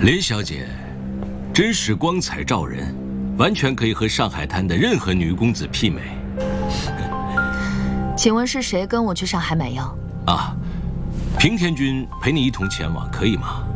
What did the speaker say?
林小姐，真是光彩照人，完全可以和上海滩的任何女公子媲美。 请问是谁跟我去上海买药？ 啊，平天君陪你一同前往，可以吗？